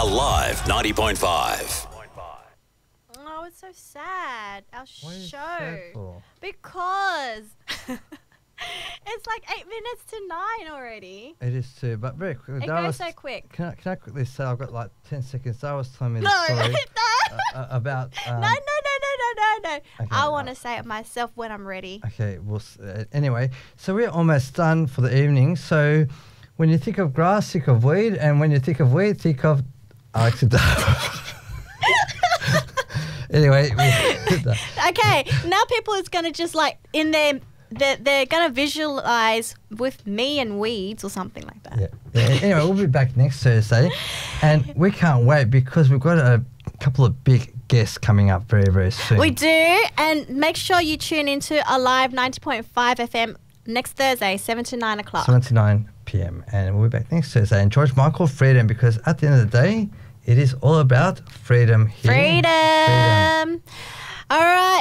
Alive 90.5. Oh, it's so sad. Our What is show. sad for? Because it's like 8 minutes to 9 already. It is too, but very quickly. It goes so quick. Can I quickly say I've got like 10 seconds. Dara was telling me the No, story no. about. No. Okay, I want to say it myself when I'm ready. Okay, anyway, so we're almost done for the evening. So when you think of grass, think of weed, and when you think of weed, think of Alex and Dara. Anyway, Okay, now people is going to just like in their... They're going to visualize with me and weeds or something like that. Yeah. Anyway, we'll be back next Thursday, and we can't wait because we've got a couple of big guests coming up very, very soon. We do, and make sure you tune into Alive 90.5 FM next Thursday, 7 to 9 o'clock. 7 to 9 p.m. And we'll be back next Thursday. And George Michael, freedom, because at the end of the day, it is all about freedom here. Freedom. All right.